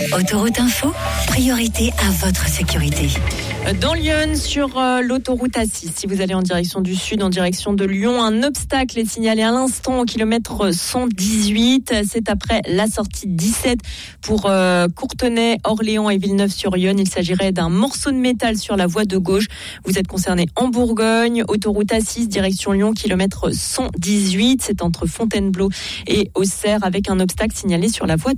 Autoroute Info, priorité à votre sécurité. Dans Lyon, sur l'autoroute A6, si vous allez en direction du sud, en direction de Lyon, un obstacle est signalé à l'instant au kilomètre 118. C'est après la sortie 17 pour Courtenay, Orléans et Villeneuve-sur-Yonne. Il s'agirait d'un morceau de métal sur la voie de gauche. Vous êtes concerné en Bourgogne, autoroute A6, direction Lyon, kilomètre 118. C'est entre Fontainebleau et Auxerre avec un obstacle signalé sur la voie de